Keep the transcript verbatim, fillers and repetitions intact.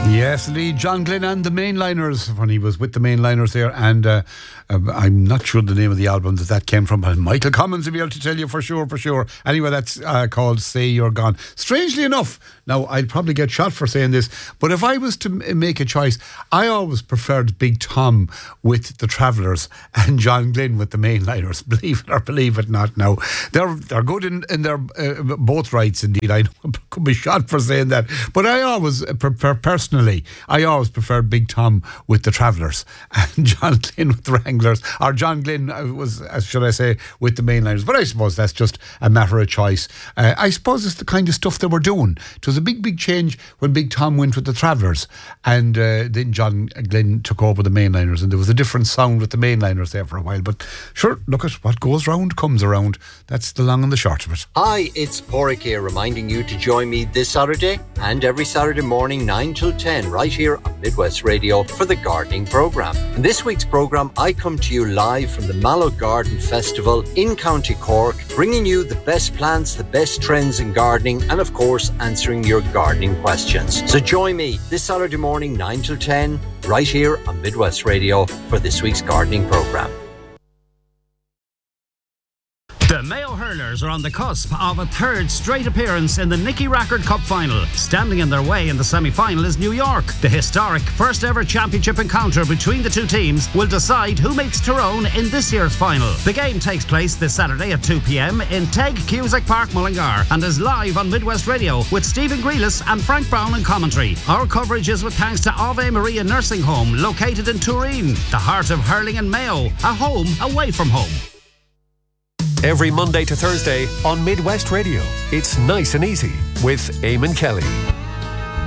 Yes, indeed. John Glenn and the Mainliners, when he was with the Mainliners there, and uh, uh, I'm not sure the name of the album that that came from, but Michael Commons will be able to tell you for sure, for sure. Anyway, that's uh, called Say You're Gone. Strangely enough, now I'd probably get shot for saying this, but if I was to m- make a choice, I always preferred Big Tom with the Travellers and John Glenn with the Mainliners. Believe it or believe it not. Now they're they're good in, in their uh, both rights. Indeed, I could be shot for saying that, but I always prefer personally. I always preferred Big Tom with the Travellers and John Glenn with the Wranglers, or John Glenn was, should I say, with the Mainliners. But I suppose that's just a matter of choice. Uh, I suppose it's the kind of stuff they were doing. It was a big, big change when Big Tom went with the Travellers, and uh, then John Glenn took over the Mainliners, and there was a different sound with the Mainliners there for a while. But sure, look at what goes round comes around. That's the long and the short of it. Hi, it's Porrick here, reminding you to join me this Saturday and every Saturday morning nine till ten right here on Midwest Radio for the gardening programme. In this week's programme, I come to you live from the Mallow Garden Festival in County Cork, bringing you the best plants, the best trends in gardening, and of course answering your gardening questions. So join me this Saturday morning nine till ten right here on Midwest Radio for this week's gardening programme. The Mayo Hurlers are on the cusp of a third straight appearance in the Nicky Rackard Cup final. Standing in their way in the semi-final is New York. The historic first ever championship encounter between the two teams will decide who makes Tyrone in this year's final. The game takes place this Saturday at two p.m. in Teg Cusack Park, Mullingar, and is live on Midwest Radio with Stephen Grealis and Frank Brown in commentary. Our coverage is with thanks to Ave Maria Nursing Home, located in Turin, the heart of hurling and Mayo, a home away from home. Every Monday to Thursday on Midwest Radio, it's Nice and Easy with Eamon Kelly.